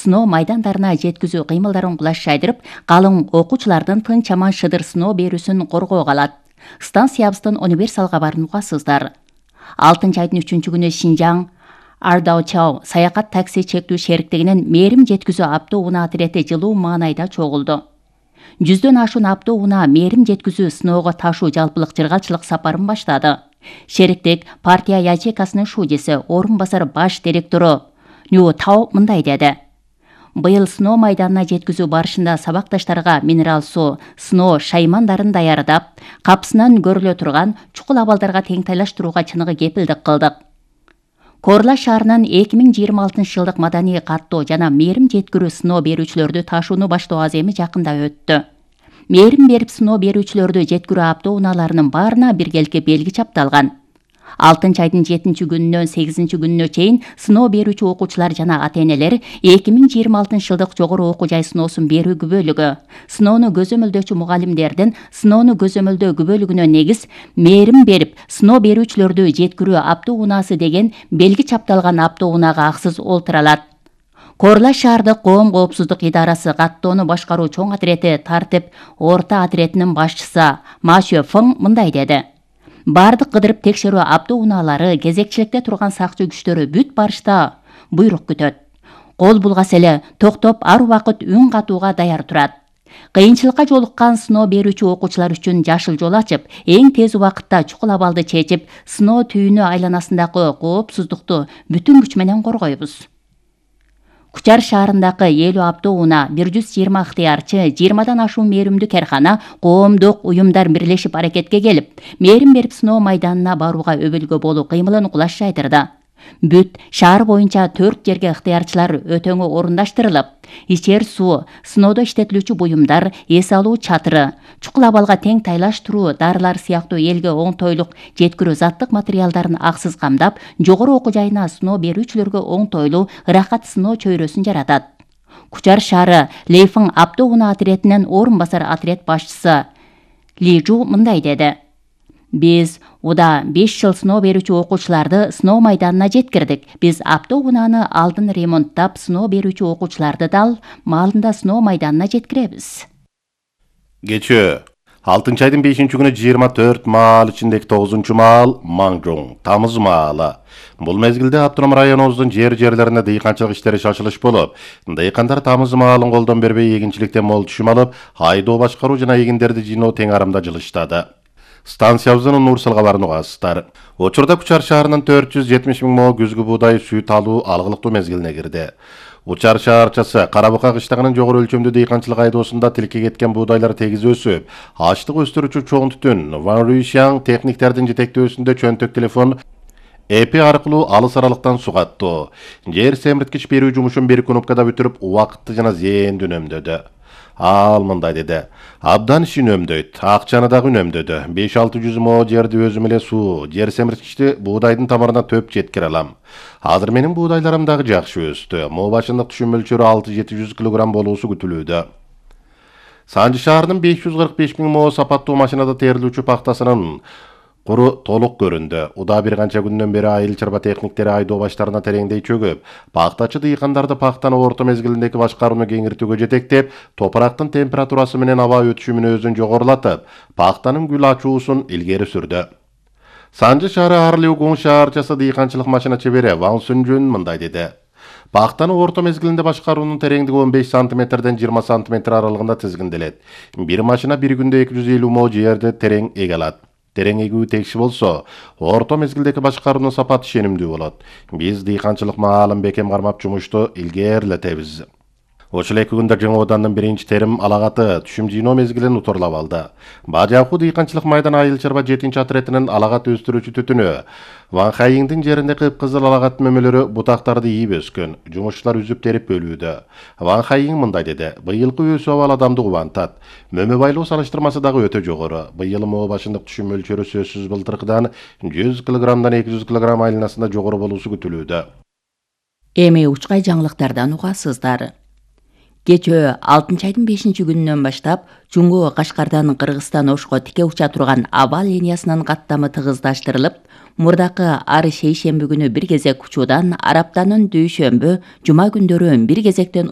сыноо майдандарына жеткизүү кыймылдарын кулаш жайдырып, калың окуучулардын тынч аман шыдыр сыноо берүүсүн коргоого алат. Станциябыздын универсал кабарын угасыздар. 6 айдын 3-күнү Шинжаң Ардаучау саякат такси чектүү шериктигинин мээрим жеткизүү автоунаа отирети жылуу маанайда чогулду. 100дөн ашуун автоунаа мээрим жеткизүү сыноого ташуу жалпылык жыргалчылык сапарын баштады. Шериктик партия ячейкасынын шуудеси, орун басар баш директору Ню Тау мындай деди. Быйыл сыноо майданына жеткизүү барышында сабакташтарга минерал суу, сыноо шаймандарын даярдап, капсынан көрүлө турган чукул абалдарга теңтайлаштырууга чыныгы кепилдик кылдык. Корла шаарынын 2026 жылдык маданий каттоо жана мээрим жеткирүү сыноо берүүчүлөрдү ташууну баштоо аземи жакында өттү. Мээрим берип сыноо берүүчүлөрдү жеткирүү автоунааларынын баарына биргеликке белги чапталган. 6 айдын 7-күнүнөн 8-күнүнө чейин сыноо берүүчү окуучулар жана ата-энелер 2026 жылдык жогору окуу жай сыноосун берүү күбөлүгү, сыноону көзөмөлдөөчү мугалимдердин сыноону көзөмөлдөө күбөлүгүнө негиз мээрим берип сыноо берүүчүлөрдү жеткирүү автоунаасы деген белги чапталган автоунаага аксыз олтура алат. Корла шаардык коом коопсуздук идарасы каттоону башкаруу чоң отирети тартип орто отиретинин башчысы Машө Фың мындай деди. Бардык кыдырып текшерүү автоунаалары кезекчиликте турган сакчы күчтөрү бүт барышта буйрук күтөт. Кол булгас эле токтоп ар убакыт үн катууга даяр турат. Кыйынчылыкка жолуккан сыноо берүүчү окуучулар үчүн жашыл жол ачып, эң тез убакытта чукул абалды чечип, сыноо түйүнү айланасындагы коопсуздукту бүтүн күч менен коргойбуз. Кучар шаарындагы 50 автоунаа, 120 ыктыярчы, 20дан ашуун мээримдүү керкана, коомдук уюмдар бирлешип аракетке келип, мээрим берип сыноо майданына барууга өбөлгө болуу кыймылын кулаш жайдырды. Бүт шаар боюнча 4 жерге ыктыярчылар өтөңү орундаштырылып, ичер суу, сыноодо иштетилүүчү буюмдар, эс алуу чатыры, чукул абалга тең тайлаштыруу, дарылар сыяктуу элге оңтойлук жеткирүү заттык материалдарын аксыз камдап, жогору окуу жайына сыноо берүүчүлөргө оңтойлуу ырахат сыноо чөйрөсүн жаратат. Кучар шаары Лейфың автоунаа отиретинин орун басар отирет башчысы Ли Жу мындай деди. Биз уда 5 жыл сыноо берүүчү окуучуларды сыноо майданына жеткирдик. Биз автоунааны алдын ремонттап, сыноо берүүчү окуучуларды дал маалында сыноо майданына жеткиребиз. Кечээ 6 айдын 5-күнү 24 маал ичиндеги 9 маал Маңжоң, Тамыз маалы. Бул мезгилде автоном районубуздун жерлерине дыйканчылык иштери шашылыш болуп, дыйкандар Тамыз маалын колдон бербей эгинчиликтен мол түшүм алып, айдоо башкаруу жана эгиндерди жыйноо тең арамда жылыштады. Станциябыздын Нурсал кабарын угасыздар. Учурда Кучар шаарынын 470 000 мо күзгү буудай сүт алуу алгылыктуу мезгилине кирди. Учар шаарчасы Карабука кыштагынын жогору өлчөмдүү дыйканчылык айдоосунда тилке кеткен буудайлар тегиз өсүп, ачлык өстүрүүчү чоң түтүн Ван Руйшаң техниктердин жетектөөсүндө чөнтөк телефон эпи аркылуу алыс аралыктан сугаттуу. Жер семирткич берүү жумушун 1 кнопкада бүтүрүп, убакытты жана зээндүү үнөмдөдү. Ал мындай деди. Абдан ишин үнөмдөйт, акчаны дагы үнөмдөдү. 5-600 мо жерди өзүм эле суу, жер семирткичти буудайдын тамырына төп жеткире алам. Азыр менин буудайларым дагы жакшы өстү. Мо башындык түшүм мөлчөрү 6-700 кг болуусу күтүлүүдө. Санжы шаарынын 545 000 мо сапаттуу машинада терилүүчү пактасынын куру толук көрүндү. Уда бир канча күндөн бери айыл чарба техниктери айдоо баштарына тереңдей чөгүп, пактачы дыйкандарды пактаны орто мезгилиндеги башкарууну кеңиртүүгө жетектеп, топурактын температурасы менен аба өтүшүмүн өзүн жогорулатып, пактанын гүл ачуусун илгери сүрдү. Санжы шаары Арлиугун шаарчасы дыйканчылык машина чебери Ван Сүнжүн мындай деди. Пактаны орто мезгилинде башкаруунун тереңдиги 15 см-ден 20 см аралыгында тизгинделет. Бир машина бир күндө 250 мо жерди терең эге алат. Терең эгүү текши болсо, орто мезгилдеги башкаруунун сапаты ишенимдүү болот. Биз дыйканчылык маалын бекем кармап жумушту илгерилетебиз. Ошол 2 күндө жаңы оодандын биринчи терим алагаты түшүм жыйноо мезгилин утурлап алды. Бажакуу дыйканчылык майдан айыл чарба 7-отиретинин алагат өстүрүүчү түтүнү Ван Хайиңдин жеринде кыпкызыл алагат мөмөлөрү бутактарды ийип өскөн. Жумушчулар үзүп терип бөлүүдө. Ван Хайиң мындай деди. Быйылкы өсүү абал адамды кубантат. Мөмө байлоо салыштырмасы дагы өтө жогору. Быйыл мо башындык түшүм мөлчөрү сөзсүз былтыркыдан 100 кг-дан 200 кг айланасында жогору болуусу күтүлүүдө. Эми учкай жаңылыктардан угасыздар. Кечээ 6 айдын 5-күнүнөн баштап Жуңго Кашкардан Кыргызстан Ошко тике уча турган аба линиясынын каттамы тыгыздаштырылып, мурдакы ар шейшемби күнү бир кезек учуудан Араптанын дүйшөмбү, жума күндөрү бир кезектен